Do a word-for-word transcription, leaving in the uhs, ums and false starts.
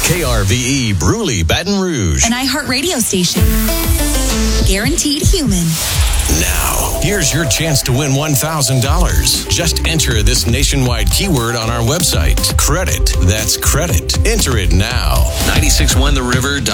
K R V E Bruley, Baton Rouge. An iHeart radio station. Guaranteed human. Now, here's your chance to win one thousand dollars. Just enter this nationwide keyword on our website. Credit. That's credit. Enter it now. nine six one the river dot